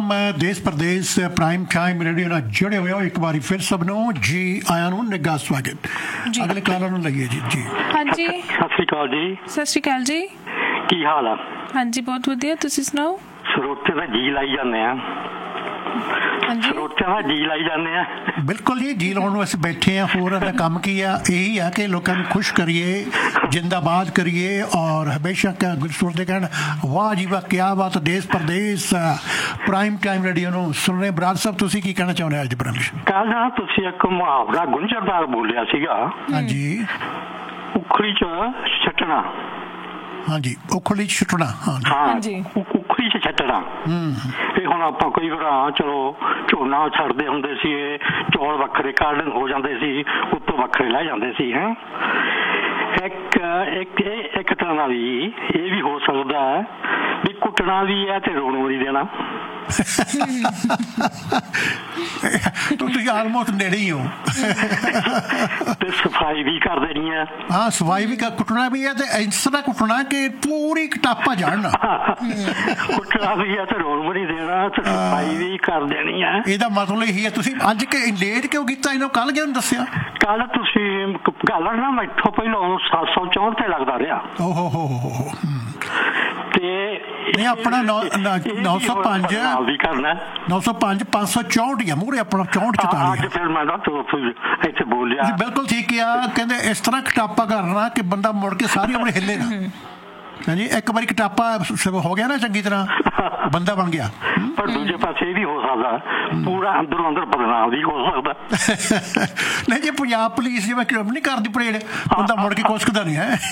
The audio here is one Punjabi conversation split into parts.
ਪ੍ਰੋਗਰਾਮ ਦੇਸ਼ ਪ੍ਰਦੇਸ਼ ਪ੍ਰਾਈਮ ਟਾਈਮ ਰੇਡੀਓ ਨਾਲ ਜੁੜੇ ਹੋਏ ਹੋ। ਇੱਕ ਵਾਰੀ ਫਿਰ ਸਭ ਨੂੰ ਜੀ ਆਇਆਂ ਨੂੰ ਨਿੱਘਾ ਸਵਾਗਤ। ਅਗਲੇ ਕਾਲਰ ਨੂੰ ਲਈਏ ਜੀ। ਜੀ ਹਾਂਜੀ, ਸਤਿ ਸ਼੍ਰੀ ਅਕਾਲ ਜੀ। ਸਤਿ ਸ਼੍ਰੀ ਅਕਾਲ ਜੀ। ਕੀ ਹਾਲ ਆ? ਹਾਂਜੀ, ਬਹੁਤ ਵਧੀਆ, ਤੁਸੀਂ ਸੁਣਾਓ। ਸਰੋਤੇ ਦਾ ਜੀ ਲਾਈ ਜਾਂਦੇ ਆ। ਸਰੋਤਿਆਂ ਦਾ ਜੀ ਲਾਈ ਜਾਂਦੇ ਆ। ਬਿਲਕੁਲ ਜੀ, ਜੀ ਲਾਉਣ ਨੂੰ ਅਸੀਂ ਬੈਠੇ ਆ। ਹੋਰ ਦਾ ਕੰਮ ਕੀ ਆ? ਇਹੀ ਆ ਕਿ ਲੋਕਾਂ ਨੂੰ ਖੁਸ਼ ਕਰੀਏ, ਜਿੰਦਾਬਾਦ ਕਰੀਏ ਔਰ ਹਮੇਸ਼ਾ ਸੁਣਦੇ ਕਹਿਣ ਵਾਹ ਜੀ ਵਾਹ, ਕਿਆ ਬਾਤ। ਦੇਸ਼ ਪ੍ਰਦੇਸ਼ ਪ੍ਰਾਈਮ ਟਾਈਮ ਰੇਡੀਓ ਨੂੰ ਸੁਣ ਰਹੇ। ਬਰਾੜ ਸਾਹਿਬ, ਤੁਸੀਂ ਕੀ ਕਹਿਣਾ ਚਾਹੁੰਦੇ ਅੱਜ ਪ੍ਰਮੇਸ਼? ਕੱਲ ਨਾ ਤੁਸੀਂ ਇੱਕ ਮੁਹਾਵਰਾ ਗੁੰਝਲਦਾਰ ਬੋਲਿਆ ਸੀਗਾ। ਹਾਂਜੀ, ਉਖੜੀ ਚ ਛੱਟਣਾ। ਹਾਂਜੀ, ਉਖੜੀ ਚ ਛੱਟਣਾ। ਹਾਂਜੀ, ਉਖੜੀ ਚ ਛੱਟਣਾ। ਇਹ ਹੁਣ ਆਪਾਂ ਕਈ ਵਾਰ ਚਲੋ ਝੋਨਾ ਛੱਡਦੇ ਹੁੰਦੇ ਸੀ, ਚੌਲ ਵੱਖਰੇ ਕੱਢ ਹੋ ਜਾਂਦੇ ਸੀ, ਉੱਤੋਂ ਵੱਖਰੇ ਲੈ ਜਾਂਦੇ ਸੀ। ਹੈ ਇੱਕ ਤਰ੍ਹਾਂ ਨਾਲ ਇਹ ਵੀ ਹੋ ਸਕਦਾ ਵੀ ਕੁੱਟਣਾ ਵੀ ਹੈ ਤੇ ਰੋਣ ਵੀ ਦੇਣਾ। ਤੁਸੀਂ ਆਲਮੋਸਟ ਨੇੜੇ ਹੀ ਹੋ। ਤੇ ਸਫਾਈ ਵੀ ਕਰ ਦੇਣੀ ਹੈ। ਹਾਂ, ਸਫਾਈ ਵੀ ਕੁੱਟਣਾ ਵੀ ਹੈ ਤੇ ਇਸ ਤਰ੍ਹਾਂ ਕੁੱਟਣਾ ਕਿ ਪੂਰੀ ਕਟਾਪਾ ਜਾਣਨਾ। ਕੁੱਟਣਾ ਵੀ ਹੈ ਤੇ ਰੋਣ ਵੀ ਨਹੀਂ ਦੇਣਾ ਤੇ ਸਫਾਈ ਵੀ ਕਰ ਦੇਣੀ ਹੈ। ਇਹਦਾ ਮਤਲਬ ਇਹੀ ਹੈ। ਤੁਸੀਂ ਅੱਜ ਲੇਟ ਕਿਉਂ ਕੀਤਾ? ਇਹਨੂੰ ਕੱਲ ਕਿਉਂ ਦੱਸਿਆ? ਕੱਲ ਤੁਸੀਂ ਗੱਲ ਨਾ ਮੈਥੋਂ ਪਹਿਲਾਂ 764 ਤੇ ਲੱਗਦਾ ਰਿਹਾ। ਓਹੋ ਹੋ। ਤੇ ਨਹੀਂ, ਆਪਣਾ 905 ਵੀ ਕਰਨਾ 905 564 ਹੀ ਆ ਮੂਹਰੇ ਆਪਣਾ 64 ਫਿਰ ਮੈਂ ਇੱਥੇ ਬੋਲਿਆ। ਬਿਲਕੁਲ ਠੀਕ ਆ। ਕਹਿੰਦੇ ਇਸ ਤਰ੍ਹਾਂ ਕਟਾਪਾ ਕਰਨਾ ਕਿ ਬੰਦਾ ਮੁੜ ਕੇ ਸਾਰੀ ਉਮਰ ਹਿੱਲੇ ਨਾ। ਹਾਂਜੀ, ਇੱਕ ਵਾਰੀ ਕਟਾਪਾ ਹੋ ਗਿਆ ਨਾ, ਚੰਗੀ ਤਰ੍ਹਾਂ ਬੰਦਾ ਬਣ ਗਿਆ। ਪਰ ਦੂਜੇ ਪਾਸੇ ਇਹ ਵੀ ਹੋ ਸਕਦਾ ਪੂਰਾ ਅੰਦਰੋਂ ਅੰਦਰ ਬਦਨਾਮ ਵੀ ਹੋ ਸਕਦਾ। ਨਹੀਂ, ਜੇ ਪੰਜਾਬ ਪੁਲਿਸ ਜਿਵੇਂ ਨਹੀਂ ਕਰਦੀ ਪਰੇਡ, ਬੰਦਾ ਮੁੜ ਕੇ ਕੋਸਕਦਾ ਨਹੀਂ ਹੈ।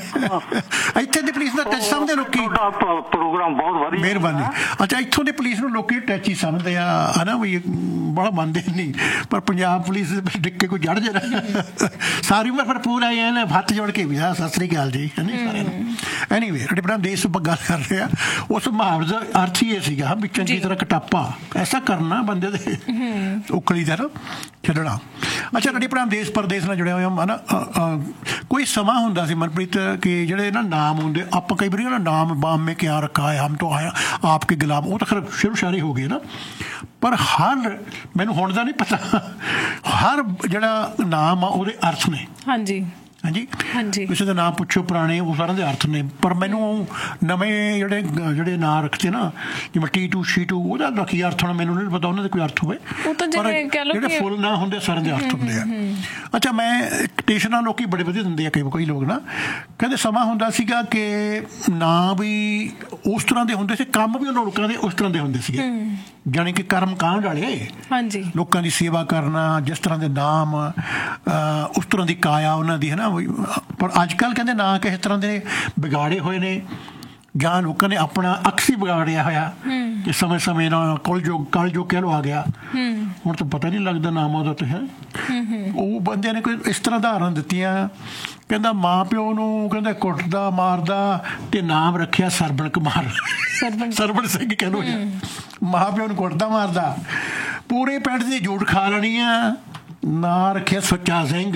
ਇੱਥੇ ਦੀ ਪੁਲਿਸ ਦਾ ਟੱਚ ਸਮਝਦੇ ਲੋਕੀ। ਪ੍ਰੋਗਰਾਮ ਬਹੁਤ ਵਧੀਆ, ਮਿਹਰਬਾਨੀ। ਅੱਛਾ, ਇੱਥੋਂ ਦੀ ਪੁਲਿਸ ਨੂੰ ਲੋਕੀ ਟੱਚ ਹੀ ਸਮਝਦੇ ਆ, ਹਨਾ ਵੀ ਬੜਾ ਮੰਨਦੇ ਨਹੀਂ। ਪਰ ਪੰਜਾਬ ਪੁਲਿਸ ਡਿੱਕੇ ਕੋਈ ਜੜ ਜਾਣਾ ਸਾਰੀ ਉਮਰ ਫਿਰ ਪੂਰਾ ਹੱਥ ਜੋੜ ਕੇ ਵੀ ਸਤਿ ਸ੍ਰੀ ਅਕਾਲ ਜੀ। ਸਾਰਿਆਂ ਨੂੰ ਐਨੀਵੇ ਆਪਣਾ ਦੇਸ਼ ਆਪਾਂ ਗੱਲ ਕਰ ਰਹੇ ਆ। ਉਸ ਮੁਹਾਵਰੇ ਦਾ ਅਰਥ ਹੀ ਇਹ ਸੀਗਾ ਵੀ ਚੰਗੀ ਤਰ੍ਹਾਂ ਕਟਾਪਾ ਐਸਾ ਕਰਨਾ ਬੰਦੇ ਦੇ ਉਖਲੀ ਦਾ ਨਾ ਛੱਡਣਾ। ਅੱਛਾ, ਰੜੀ ਆਪਣਾ ਦੇਸ਼ ਪ੍ਰਦੇਸ਼ ਨਾਲ ਜੁੜਿਆ ਹੋਇਆ ਨਾ। ਕੋਈ ਸਮਾਂ ਹੁੰਦਾ ਸੀ ਮਨਪ੍ਰੀਤ ਕਿ ਜਿਹੜੇ ਨਾ ਨਾਮ ਹੁੰਦੇ, ਆਪਾਂ ਕਈ ਵਾਰੀ ਨਾ ਨਾਮ ਬਾਮ ਮੇ ਕਿਆ ਰੱਖਾ ਹੈ, ਹਮ ਤੋਂ ਆਇਆ ਆਪ ਕੇ ਗੁਲਾਮ, ਉਹ ਤਾਂ ਖੈਰ ਸ਼ੁਰੂ ਸ਼ਾਰੀ ਹੋ ਗਏ ਨਾ। ਪਰ ਹਰ ਮੈਨੂੰ ਹੁਣ ਦਾ ਨਹੀਂ ਪਤਾ, ਹਰ ਜਿਹੜਾ ਨਾਮ ਆ ਉਹਦੇ ਅਰਥ ਨੇ। ਹਾਂਜੀ ਹਾਂਜੀ, ਕਿਸੇ ਦਾ ਨਾਮ ਪੁੱਛੋ ਪੁਰਾਣੇ, ਉਹ ਸਾਰਿਆਂ ਦੇ ਅਰਥ ਨੇ। ਪਰ ਮੈਨੂੰ ਨਵੇਂ ਜਿਹੜੇ ਨਾਂ ਰੱਖਦੇ ਨਾ, ਜਿਵੇਂ ਟੀਟੂ ਸ਼ੀਟੂ, ਉਹਦਾ ਕੀ ਅਰਥ ਹੋਣਾ ਮੈਨੂੰ ਨਹੀਂ ਪਤਾ। ਉਹਨਾਂ ਦੇ ਕੋਈ ਅਰਥ ਹੋਵੇ, ਪਰ ਜਿਹੜੇ ਫੁੱਲ ਨਾਂ ਹੁੰਦੇ ਸਾਰਿਆਂ ਦੇ ਅਰਥ ਹੁੰਦੇ ਆ। ਅੱਛਾ, ਮੈਂ ਸਟੇਸ਼ਨਾਂ ਲੋਕੀ ਬੜੇ ਵਧੀਆ ਦਿੰਦੇ ਆ ਕਈ ਲੋਕ ਨਾ। ਕਹਿੰਦੇ ਸਮਾਂ ਹੁੰਦਾ ਸੀਗਾ ਕਿ ਨਾਂ ਵੀ ਉਸ ਤਰ੍ਹਾਂ ਦੇ ਹੁੰਦੇ ਸੀ, ਕੰਮ ਵੀ ਉਹਨਾਂ ਲੋਕਾਂ ਦੇ ਉਸ ਤਰ੍ਹਾਂ ਦੇ ਹੁੰਦੇ ਸੀਗੇ। ਜਾਣੀ ਕਿ ਕਰਮ ਕਾਂਡ ਵਾਲੇ, ਲੋਕਾਂ ਦੀ ਸੇਵਾ ਕਰਨਾ, ਜਿਸ ਤਰ੍ਹਾਂ ਦੇ ਨਾਮ ਉਸ ਤਰ੍ਹਾਂ ਦੀ ਕਾਇਆ ਉਹਨਾਂ ਦੀ, ਹੈ ਨਾ। ਪਰ ਅੱਜ ਕੱਲ੍ਹ ਕਹਿੰਦੇ ਨਾਂ ਕਿਸੇ ਤਰ੍ਹਾਂ ਦੇ ਵਿਗਾੜੇ ਹੋਏ ਨੇ, ਜਾਂ ਲੋਕਾਂ ਨੇ ਆਪਣਾ ਅਕਸ ਹੀ ਵਿਗਾੜਿਆ ਹੋਇਆ ਕਿ ਸਮੇਂ ਨਾਲ ਕਲਯੁੱਗ ਕਹਿ ਲਓ ਆ ਗਿਆ। ਹੁਣ ਤਾਂ ਪਤਾ ਨਹੀਂ ਲੱਗਦਾ ਨਾਮਾਂ ਦਾ। ਤਾਂ ਹੈ ਉਹ ਬੰਦਿਆਂ ਨੇ ਕੋਈ ਇਸ ਤਰ੍ਹਾਂ ਉਦਾਹਰਨ ਦਿੱਤੀਆਂ। ਕਹਿੰਦਾ ਮਾਂ ਪਿਓ ਨੂੰ ਕਹਿੰਦਾ ਕੁੱਟਦਾ ਮਾਰਦਾ ਤੇ ਨਾਮ ਰੱਖਿਆ ਸਰਵਣ ਕੁਮਾਰ, ਸਰਵਣ ਸਿੰਘ ਕਹਿ ਲਓ। ਮਾਂ ਪਿਓ ਨੂੰ ਕੁੱਟਦਾ ਮਾਰਦਾ, ਪੂਰੇ ਪਿੰਡ ਦੀ ਜੂਠ ਖਾ ਲੈਣੀ ਆ, ਨਾਂ ਰੱਖਿਆ ਸੁੱਚਾ ਸਿੰਘ।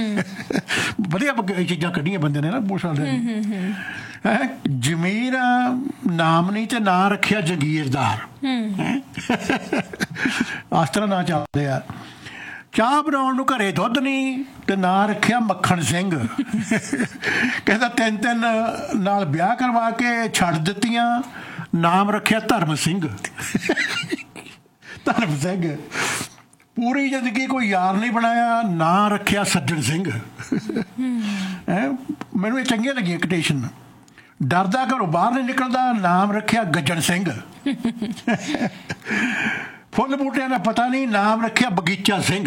ਵਧੀਆ ਚੀਜ਼ਾਂ ਕੱਢੀਆਂ ਬੰਦੇ ਨੇ ਨਾ ਬਹੁਤ ਸਾਰੇ। ਜ਼ਮੀਰ ਨਾਮ ਨਹੀਂ ਤੇ ਨਾਂ ਰੱਖਿਆ ਜਗੀਰਦਾਰ। ਇਸ ਤਰ੍ਹਾਂ ਨਾਂ ਚੱਲਦੇ ਆ। ਚਾਹ ਬਣਾਉਣ ਨੂੰ ਘਰੇ ਦੁੱਧ ਨਹੀਂ ਤੇ ਨਾਂ ਰੱਖਿਆ ਮੱਖਣ ਸਿੰਘ। ਕਹਿੰਦਾ 3 ਨਾਲ ਵਿਆਹ ਕਰਵਾ ਕੇ ਛੱਡ ਦਿੱਤੀਆਂ, ਨਾਮ ਰੱਖਿਆ ਧਰਮ ਸਿੰਘ। ਧਰਮ ਸਿੰਘ। ਪੂਰੀ ਜ਼ਿੰਦਗੀ ਕੋਈ ਯਾਰ ਨਹੀਂ ਬਣਾਇਆ, ਨਾਂ ਰੱਖਿਆ ਸੱਜਣ ਸਿੰਘ। ਮੈਨੂੰ ਇਹ ਚੰਗੀਆਂ ਲੱਗੀਆਂ ਕੋਟੇਸ਼ਨ। ਡਰਦਾ ਘਰੋਂ ਬਾਹਰ ਨਹੀਂ ਨਿਕਲਦਾ, ਨਾਮ ਰੱਖਿਆ ਗੱਜਣ ਸਿੰਘ। ਫੁੱਲ ਬੂਟਿਆਂ ਦਾ ਪਤਾ ਨਹੀਂ, ਨਾਮ ਰੱਖਿਆ ਬਗੀਚਾ ਸਿੰਘ।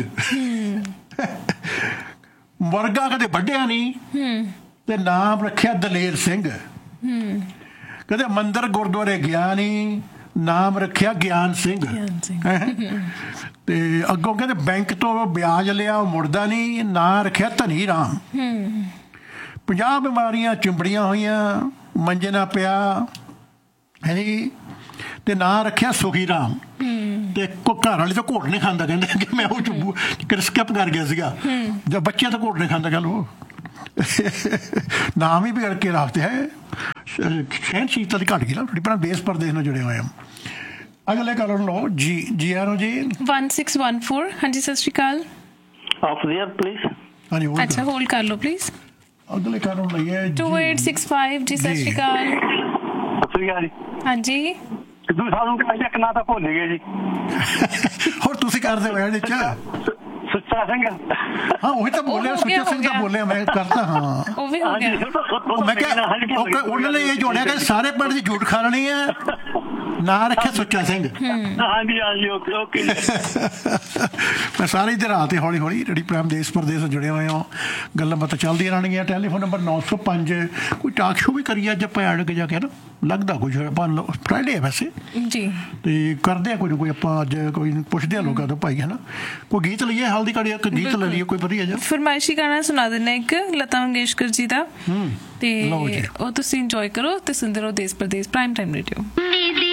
ਮੁਰਗਾ ਕਦੇ ਵੱਢਿਆ ਨਹੀਂ ਤੇ ਨਾਮ ਰੱਖਿਆ ਦਲੇਰ ਸਿੰਘ। ਕਦੇ ਮੰਦਿਰ ਗੁਰਦੁਆਰੇ ਗਿਆ ਨਹੀਂ, ਨਾਮ ਰੱਖਿਆ ਗਿਆਨ ਸਿੰਘ। ਤੇ ਅੱਗੋਂ ਕਹਿੰਦੇ ਬੈਂਕ ਤੋਂ ਵਿਆਜ ਲਿਆ, ਉਹ ਮੁੜਦਾ ਨਹੀਂ, ਨਾਂ ਰੱਖਿਆ ਧਨੀ ਰਾਮ। 50 ਬਿਮਾਰੀਆਂ ਚਿੰਬੜੀਆਂ ਹੋਈਆਂ, ਮੰਜੇ ਨਾਲ ਪਿਆ ਹੈ ਜੀ, ਤੇ ਨਾਂ ਰੱਖਿਆ ਸੁਖੀ ਰਾਮ। ਤੇ ਘਰ ਵਾਲੇ ਤਾਂ ਘੋਟ ਨਹੀਂ ਖਾਂਦਾ, ਕਹਿੰਦੇ ਕਿ ਮੈਂ ਉਹ ਸਕਿਪ ਕਰ ਗਿਆ ਸੀਗਾ। ਜਾਂ ਬੱਚਿਆਂ ਤਾਂ ਘੋਟ ਨਹੀਂ ਖਾਂਦਾ, ਗੱਲ ਉਹ ਨਾਮ ਹੀ ਵਿਗੜ ਕੇ ਰੱਖਦੇ ਹੈ। ਸਹਿਣਸ਼ੀਲਤਾ ਦੀ ਘੱਟ ਗਈ ਨਾ। ਦੇਸ਼ ਪ੍ਰਦੇਸ਼ ਨਾਲ ਜੁੜੇ ਹੋਏ ਆ। ਅਗਲੇ ਕਾਲਰ ਨੂੰ ਲਓ ਜੀ ਆਰੋ ਜੀ 1614 ਹਾਂਜੀ ਸਤਿ ਸ਼੍ਰੀ ਅਕਾਲ ਆਫ ਦ ਈਅਰ ਪਲੀਜ਼। ਹਾਂਜੀ hold ਅੱਛਾ ਹੋਲਡ ਕਰ ਲਓ ਪਲੀਜ਼। ਅਗਲੇ ਕਾਲਰ ਨੂੰ ਲਈਏ 2865 ਜੀ ਸਤਿ ਸ਼੍ਰੀ ਅਕਾਲ। ਸਤਿ ਸ੍ਰੀ ਅਕਾਲ ਜੀ। ਹਾਂਜੀ ਸਿੱਧੂ ਸਾਹਿਬ ਨੂੰ ਕਹਿੰਦੇ ਇੱਕ ਨਾਂ ਤਾਂ ਭੁੱਲ ਗਏ ਜੀ। ਹੋਰ ਤੁਸੀਂ ਕਰਦੇ ਹੋ ਇਹਦੇ ਚ ਸੁੱਚਾ ਸਿੰਘ। ਹਾਂ ਉਹੀ ਤਾਂ ਬੋਲਿਆ, ਸੁੱਚਾ ਸਿੰਘ ਤਾਂ ਬੋਲਿਆ, ਮੈਂ ਕਰਤਾ। ਹਾਂ ਉਹ ਵੀ ਹੋ ਗਿਆ। ਮੈਂ ਕਿਹਾ ਉਹਨਾਂ ਨੇ ਇਹ ਜੋੜਿਆ ਕਿ ਸਾਰੇ ਪਿੰਡ ਦੀ ਝੂਠ ਖਾਣੀ ਹੈ, ਨਾਂ ਰੱਖਿਆ ਸੁੱਚਾ ਸਿੰਘ। ਹਾਂਜੀ ਹਾਂਜੀ ਓਕੇ ਓਕੇ। ਮੈਂ ਸਾਰੇ ਇੱਧਰ ਆ ਤੇ ਹੌਲੀ ਹੌਲੀ ਰੇਡੀ ਪ੍ਰੋਗਰਾਮ ਦੇਸ਼ ਪ੍ਰਦੇਸ਼ ਜੁੜੇ ਹੋਏ ਹਾਂ, ਗੱਲਾਂ ਬਾਤਾਂ ਚੱਲਦੀਆਂ ਰਹਿਣਗੀਆਂ। Telephone number 905। ਕੋਈ ਟਾਕ ਸ਼ੋ ਵੀ ਕਰੀਏ ਅੱਜ ਆਪਾਂ ਅੜ ਕੇ ਜਾ ਕੇ ਨਾ, ਲੱਗਦਾ ਕੁਝ ਆਪਾਂ ਫਰਾਈਡੇ ਹੈ ਵੈਸੇ ਜੀ, ਤੇ ਕਰਦੇ ਆ ਕੋਈ ਨਾ ਕੋਈ ਆਪਾਂ ਅੱਜ ਕੋਈ ਪੁੱਛਦੇ ਆ ਲੋਕਾਂ ਤੋਂ ਭਾਈ ਹੈ ਨਾ, ਕੋਈ ਗੀਤ ਲਈਏ ਹਲਦੀ ਘੜੀ, ਇੱਕ ਗੀਤ ਲੈ ਲਈਏ ਕੋਈ ਵਧੀਆ ਜਿਹਾ ਫਰਮਾਇਸ਼ੀ ਗਾਣਾ ਸੁਣਾ ਦਿੰਦੇ ਇੱਕ ਲਤਾ ਮੰਗੇਸ਼ਕਰ ਜੀ ਦਾ, ਤੇ ਲਓ ਜੀ। ਉਹ ਤੁਸੀਂ ਇੰਜੋਏ ਕਰੋ ਤੇ ਸੁਣਦੇ ਰਹੋ ਦੇਸ਼ ਪ੍ਰਦੇਸ਼ ਪ੍ਰਾਈਮ ਟਾਈਮ ਰੇਡੀਓ।